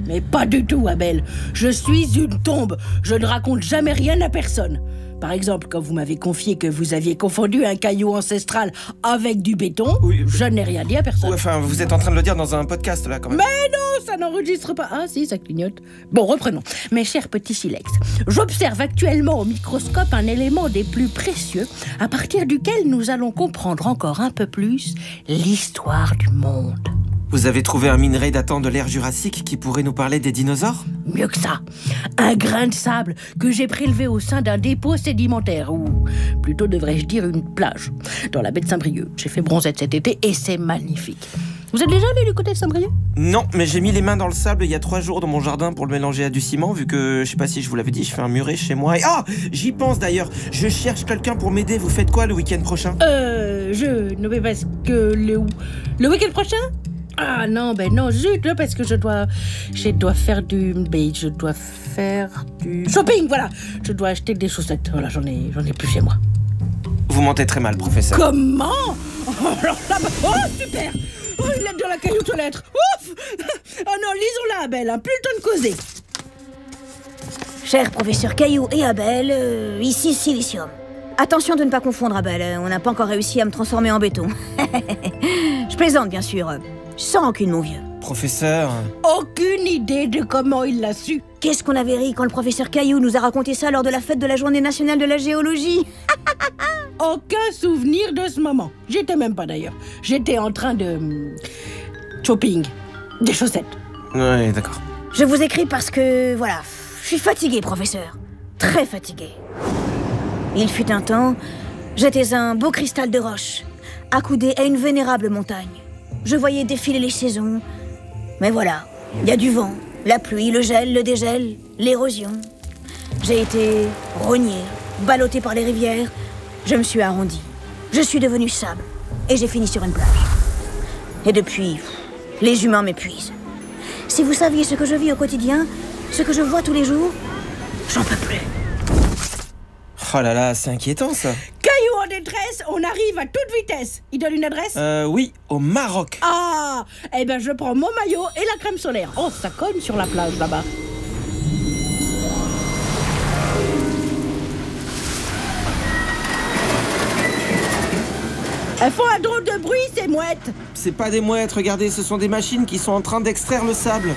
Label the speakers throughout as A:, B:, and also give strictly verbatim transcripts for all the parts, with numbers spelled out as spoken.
A: Mais pas du tout, Abel. Je suis une tombe. Je ne raconte jamais rien à personne. Par exemple, quand vous m'avez confié que vous aviez confondu un caillou ancestral avec du béton, oui, je n'ai rien dit à personne.
B: Oui, enfin, vous êtes en train de le dire dans un podcast, là, quand même.
A: Mais non, ça n'enregistre pas. Ah si, ça clignote. Bon, reprenons. Mes chers petits silex, j'observe actuellement au microscope un élément des plus précieux à partir duquel nous allons comprendre encore un peu plus l'histoire du monde.
B: Vous avez trouvé un minerai datant de l'ère Jurassique qui pourrait nous parler des dinosaures ?
A: Mieux que ça, un grain de sable que j'ai prélevé au sein d'un dépôt sédimentaire, ou plutôt devrais-je dire une plage, dans la baie de Saint-Brieuc. J'ai fait bronzette cet été et c'est magnifique. Vous êtes déjà allé du côté de Saint-Brieuc ?
B: Non, mais j'ai mis les mains dans le sable il y a trois jours dans mon jardin pour le mélanger à du ciment, vu que, je sais pas si je vous l'avais dit, je fais un muret chez moi. Et ah, j'y pense d'ailleurs, je cherche quelqu'un pour m'aider. Vous faites quoi le week-end prochain ?
A: Euh, je... Non mais parce que le... Le week-end prochain ? Ah non, ben non, zut, là, parce que je dois... Je dois faire du... Ben, je dois faire du... Shopping, voilà. Je dois acheter des chaussettes. Voilà, j'en ai, j'en ai plus chez moi.
B: Vous mentez très mal, professeur.
A: Comment ? Oh, alors là, oh, super. Oh, il est dans la cailloute aux lettres. Ouf. Oh non, lisons-la, Abel, hein, plus le temps de causer.
C: Cher professeur Caillou et Abel, euh, ici Silicium. Attention de ne pas confondre, Abel, on n'a pas encore réussi à me transformer en béton. Je plaisante, bien sûr. Sans rancune, mon vieux.
B: Professeur...
A: Aucune idée de comment il l'a su.
C: Qu'est-ce qu'on avait ri quand le professeur Caillou nous a raconté ça lors de la fête de la Journée nationale de la géologie.
A: Aucun souvenir de ce moment. J'étais même pas d'ailleurs. J'étais en train de... hum, shopping. Des chaussettes.
B: Ouais, d'accord.
C: Je vous écris parce que, voilà, je suis fatiguée, professeur. Très fatiguée. Il fut un temps, j'étais un beau cristal de roche, accoudé à une vénérable montagne. Je voyais défiler les saisons. Mais voilà, il y a du vent, la pluie, le gel, le dégel, l'érosion. J'ai été rognée, ballottée par les rivières. Je me suis arrondie. Je suis devenue sable. Et j'ai fini sur une plage. Et depuis, les humains m'épuisent. Si vous saviez ce que je vis au quotidien, ce que je vois tous les jours, j'en peux plus.
B: Oh là là, c'est inquiétant, ça.
A: Caillou en détresse, on arrive à toute vitesse. Il donne une adresse ?
B: Euh, oui, au Maroc.
A: Ah, eh ben je prends mon maillot et la crème solaire. Oh, ça cogne sur la plage là-bas. Elles font un drôle de bruit, ces mouettes.
B: C'est pas des mouettes, regardez, ce sont des machines qui sont en train d'extraire le sable.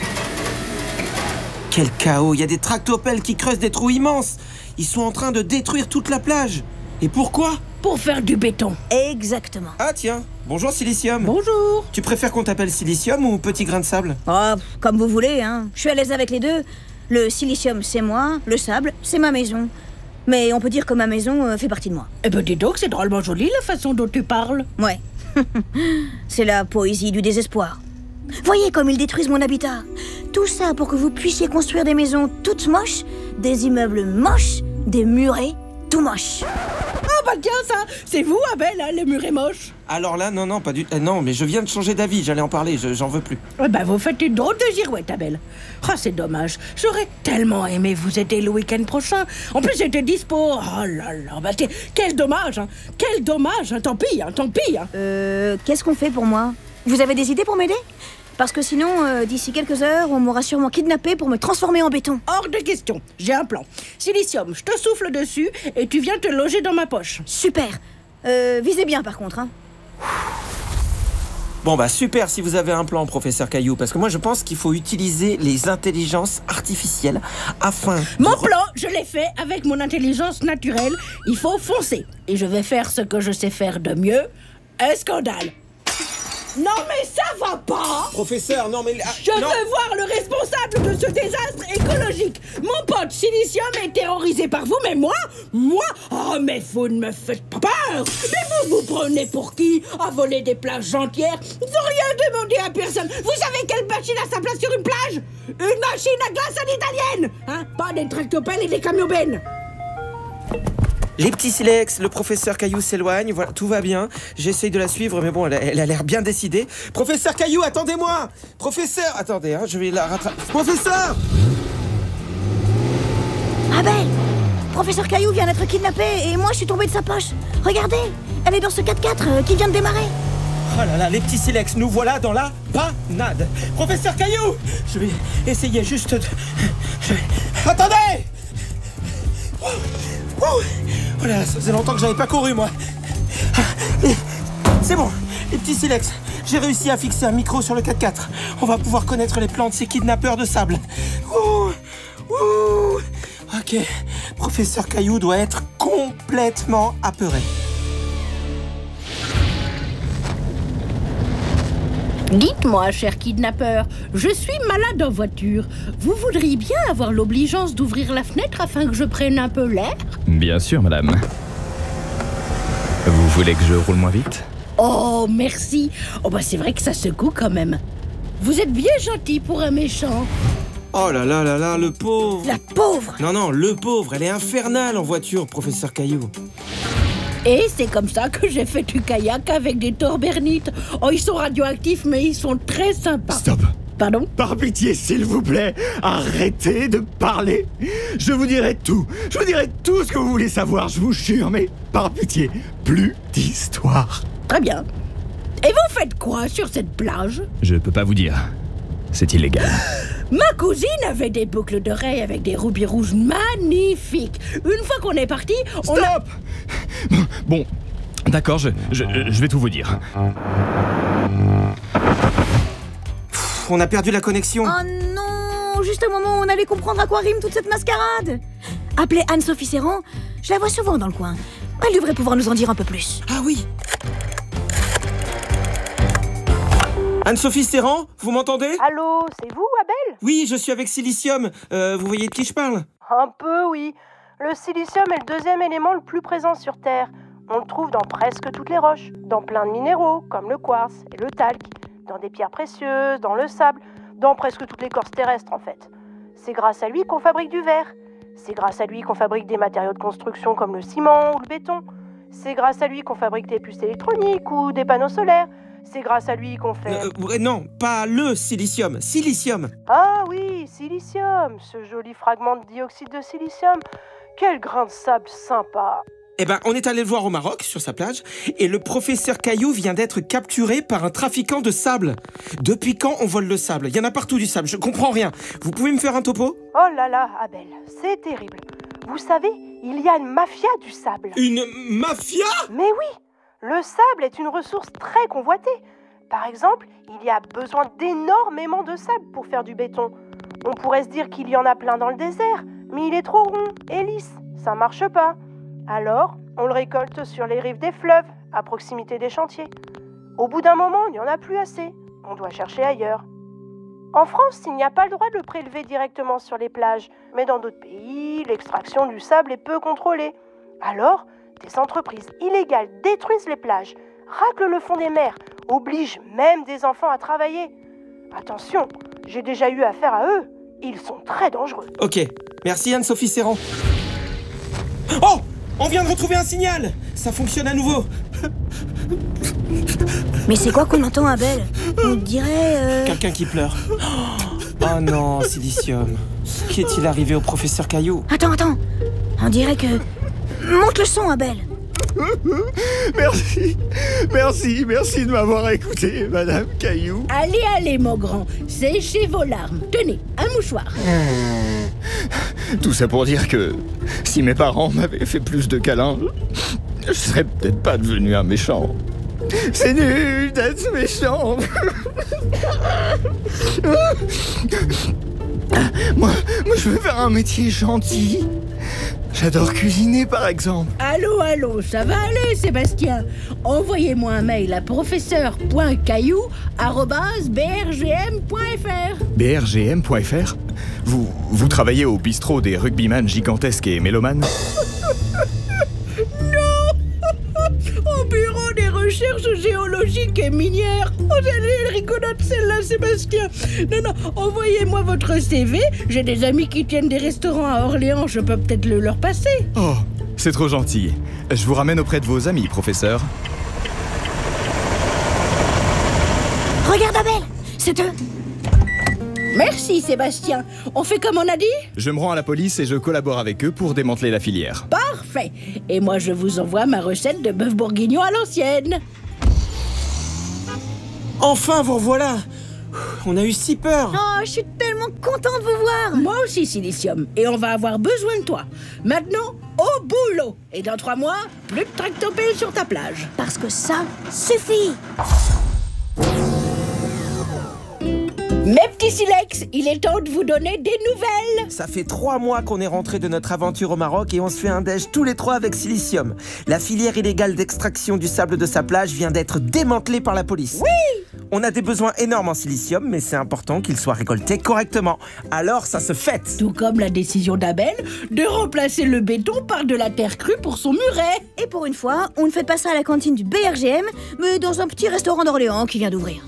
B: Quel chaos, il y a des tractopelles qui creusent des trous immenses. Ils sont en train de détruire toute la plage. Et pourquoi ?
A: Pour faire du béton.
C: Exactement.
B: Ah tiens, bonjour Silicium.
A: Bonjour.
B: Tu préfères qu'on t'appelle Silicium ou Petit Grain de Sable ?
C: Oh, comme vous voulez, hein. Je suis à l'aise avec les deux. Le silicium, c'est moi. Le sable, c'est ma maison. Mais on peut dire que ma maison euh, fait partie de moi.
A: Eh ben dis donc, c'est drôlement joli la façon dont tu parles.
C: Ouais. C'est la poésie du désespoir. Voyez comme ils détruisent mon habitat. Tout ça pour que vous puissiez construire des maisons toutes moches, des immeubles moches, des murets tout moches.
A: Ah bah tiens ça, c'est vous Abel, hein, les murets moches.
B: Alors là, non, non, pas du tout. Euh, non, mais je viens de changer d'avis, j'allais en parler, je, j'en veux plus.
A: Eh ben vous faites une drôle de girouette Abel. Ah c'est dommage, j'aurais tellement aimé vous aider le week-end prochain. En plus j'étais dispo. Oh là là, bah t'es... quel dommage, hein. Quel dommage, hein. Tant pis, hein, tant pis. Hein.
C: Euh, qu'est-ce qu'on fait pour moi ? Vous avez des idées pour m'aider ? Parce que sinon, euh, d'ici quelques heures, on m'aura sûrement kidnappé pour me transformer en béton.
A: Hors de question, j'ai un plan. Silicium, je te souffle dessus et tu viens te loger dans ma poche.
C: Super. Euh, visez bien par contre, hein.
B: Bon bah super si vous avez un plan, professeur Caillou, parce que moi je pense qu'il faut utiliser les intelligences artificielles afin...
A: Mon
B: re...
A: plan, je l'ai fait avec mon intelligence naturelle. Il faut foncer. Et je vais faire ce que je sais faire de mieux. Un scandale. Non mais ça va pas.
B: Professeur, non mais... Ah,
A: Je
B: non.
A: veux voir le responsable de ce désastre écologique. Mon pote Silicium est terrorisé par vous, mais moi, moi, oh mais vous ne me faites pas peur. Mais vous vous prenez pour qui à voler des plages entières sans rien demander à personne. Vous savez quelle machine a sa place sur une plage? Une machine à glace à l'italienne, hein? Pas des tractopelles et des camions-bennes.
B: Les petits silex, le professeur Caillou s'éloigne, voilà, tout va bien. J'essaye de la suivre, mais bon, elle a, elle a l'air bien décidée. Professeur Caillou, attendez-moi! Professeur! Attendez, hein, je vais la rattraper. Professeur!
C: Abel! Professeur Caillou vient d'être kidnappé et moi je suis tombée de sa poche. Regardez, elle est dans ce quatre-quatre euh, qui vient de démarrer.
B: Oh là là, les petits silex, nous voilà dans la panade. Professeur Caillou, je vais essayer juste de... Je vais... Attendez. Oh, oh. Oh là là, ça faisait longtemps que j'avais pas couru, moi. C'est bon, les petits silex. J'ai réussi à fixer un micro sur le quatre-quatre. On va pouvoir connaître les plans de ces kidnappeurs de sable. Ouh, ouh. Ok, Professeur Caillou doit être complètement apeuré.
A: Dites-moi, cher kidnappeur, je suis malade en voiture. Vous voudriez bien avoir l'obligeance d'ouvrir la fenêtre afin que je prenne un peu l'air?
D: Bien sûr, madame. Vous voulez que je roule moins vite?
A: Oh, merci. Oh bah c'est vrai que ça secoue quand même. Vous êtes bien gentil pour un méchant.
B: Oh là là là là, le pauvre.
C: La pauvre!
B: Non, non, le pauvre, elle est infernale en voiture, Professeur Caillou.
A: Et c'est comme ça que j'ai fait du kayak avec des torbernites. Oh, ils sont radioactifs, mais ils sont très sympas.
E: Stop!
A: Pardon?
E: Par pitié, s'il vous plaît, arrêtez de parler. Je vous dirai tout. Je vous dirai tout ce que vous voulez savoir, je vous jure, mais par pitié, plus d'histoire.
A: Très bien. Et vous faites quoi sur cette plage?
D: Je peux pas vous dire. C'est illégal.
A: Ma cousine avait des boucles d'oreilles avec des rubis rouges magnifiques. Une fois qu'on est parti, on a...
E: Stop!
D: Bon, d'accord, je, je, je vais tout vous dire.
B: Pff, on a perdu la connexion.
C: Oh non! Juste au moment où on allait comprendre à quoi rime toute cette mascarade! Appelez Anne-Sophie Serran, je la vois souvent dans le coin. Elle devrait pouvoir nous en dire un peu plus.
B: Ah oui. Anne-Sophie Serran, vous m'entendez?
F: Allô, c'est vous, Abel?
B: Oui, je suis avec Silicium. Euh, vous voyez de qui je parle?
F: Un peu, oui. Le silicium est le deuxième élément le plus présent sur Terre. On le trouve dans presque toutes les roches, dans plein de minéraux, comme le quartz et le talc, dans des pierres précieuses, dans le sable, dans presque toute l'écorce terrestre, en fait. C'est grâce à lui qu'on fabrique du verre. C'est grâce à lui qu'on fabrique des matériaux de construction comme le ciment ou le béton. C'est grâce à lui qu'on fabrique des puces électroniques ou des panneaux solaires. C'est grâce à lui qu'on fait...
B: Euh, non, pas le silicium, silicium.
F: Ah oui, silicium, ce joli fragment de dioxyde de silicium. Quel grain de sable sympa.
B: Eh ben, on est allé le voir au Maroc, sur sa plage, et le professeur Caillou vient d'être capturé par un trafiquant de sable. Depuis quand on vole le sable? Il y en a partout du sable, je comprends rien. Vous pouvez me faire un topo?
F: Oh là là, Abel, c'est terrible. Vous savez, il y a une mafia du sable.
B: Une mafia?
F: Mais oui, le sable est une ressource très convoitée. Par exemple, il y a besoin d'énormément de sable pour faire du béton. On pourrait se dire qu'il y en a plein dans le désert, mais il est trop rond et lisse, ça marche pas. Alors, on le récolte sur les rives des fleuves, à proximité des chantiers. Au bout d'un moment, il n'y en a plus assez. On doit chercher ailleurs. En France, il n'y a pas le droit de le prélever directement sur les plages, mais dans d'autres pays, l'extraction du sable est peu contrôlée. Alors, des entreprises illégales détruisent les plages, raclent le fond des mers, obligent même des enfants à travailler. Attention, j'ai déjà eu affaire à eux. Ils sont très dangereux.
B: Ok, merci Anne-Sophie Serran. Oh! On vient de retrouver un signal! Ça fonctionne à nouveau.
C: Mais c'est quoi qu'on entend, Abel? On dirait... Euh...
B: Quelqu'un qui pleure. Oh non, Silicium. Qu'est-il arrivé au professeur Caillou?
C: Attends, attends. On dirait que... Monte le son, Abel.
E: Merci, merci, merci de m'avoir écouté, Madame Caillou.
A: Allez, allez, mon grand, séchez vos larmes. Tenez, un mouchoir.
E: Tout ça pour dire que si mes parents m'avaient fait plus de câlins, je serais peut-être pas devenu un méchant. C'est nul d'être méchant. moi, moi, je veux faire un métier gentil. J'adore cuisiner, par exemple.
A: Allô, allô, ça va aller, Sébastien? Envoyez-moi un mail à professeur point caillou arobase b r g m point f r.
D: b r g m point f r? Vous, vous travaillez au bistrot des rugbyman gigantesques et mélomanes?
A: Au bureau des recherches géologiques et minières. Oh, elle est rigolote celle-là, Sébastien. Non, non, envoyez-moi votre C V. J'ai des amis qui tiennent des restaurants à Orléans, je peux peut-être le leur passer.
D: Oh, c'est trop gentil. Je vous ramène auprès de vos amis, professeur.
C: Regarde, Abel, c'est eux.
A: Merci, Sébastien. On fait comme on a dit?
D: Je me rends à la police et je collabore avec eux pour démanteler la filière.
A: Parfait. Et moi, je vous envoie ma recette de bœuf bourguignon à l'ancienne.
B: Enfin, vous revoilà. On a eu si peur.
C: Oh, je suis tellement contente de vous voir.
A: Moi aussi, Silicium. Et on va avoir besoin de toi. Maintenant, au boulot. Et dans trois mois, plus de tractopelle sur ta plage.
C: Parce que ça suffit.
A: Mes petits silex, il est temps de vous donner des nouvelles.
B: Ça fait trois mois qu'on est rentré de notre aventure au Maroc et on se fait un déj tous les trois avec Silicium. La filière illégale d'extraction du sable de sa plage vient d'être démantelée par la police.
A: Oui.
B: On a des besoins énormes en silicium, mais c'est important qu'il soit récolté correctement. Alors ça se fête.
A: Tout comme la décision d'Abel de remplacer le béton par de la terre crue pour son muret.
C: Et pour une fois, on ne fait pas ça à la cantine du B R G M, mais dans un petit restaurant d'Orléans qui vient d'ouvrir.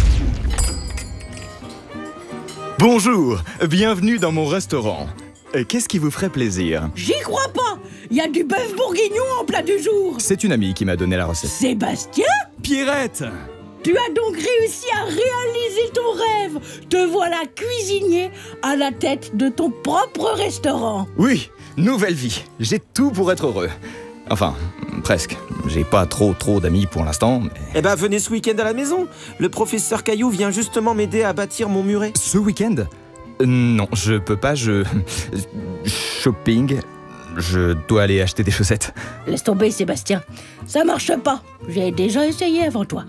D: Bonjour, bienvenue dans mon restaurant. Euh, Qu'est-ce qui vous ferait plaisir?
A: J'y crois pas. Il y a du bœuf bourguignon en plat du jour.
D: C'est une amie qui m'a donné la recette.
A: Sébastien,
D: Pierrette!
A: tu as donc réussi à réaliser ton rêve. Te voilà cuisinier à la tête de ton propre restaurant.
D: Oui, nouvelle vie. J'ai tout pour être heureux. Enfin, presque. J'ai pas trop trop d'amis pour l'instant, mais...
B: Eh ben, venez ce week-end à la maison. Le professeur Caillou vient justement m'aider à bâtir mon muret.
D: Ce week-end? Euh, Non, je peux pas, je... Shopping... Je dois aller acheter des chaussettes.
A: Laisse tomber, Sébastien. Ça marche pas. J'ai déjà essayé avant toi.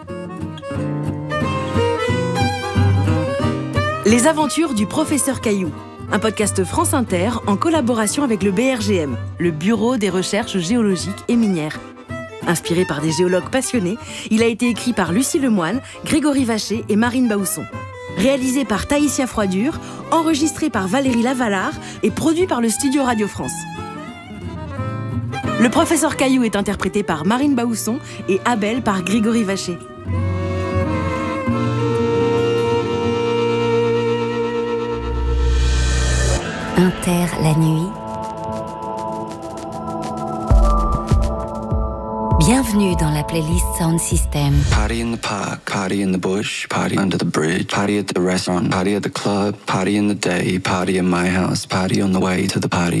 G: Les aventures du professeur Caillou, un podcast France Inter en collaboration avec le B R G M, le Bureau des recherches géologiques et minières. Inspiré par des géologues passionnés, il a été écrit par Lucie Lemoine, Grégory Vacher et Marine Baousson. Réalisé par Taïsia Froidure, enregistré par Valérie Lavalard et produit par le Studio Radio France. Le professeur Caillou est interprété par Marine Baousson et Abel par Grégory Vacher.
H: Inter la nuit. Bienvenue dans la playlist Sound System.
I: Party in the park, party in the bush, party under the bridge, party at the restaurant, party at the club, party in the day, party in my house, party on the way to the party.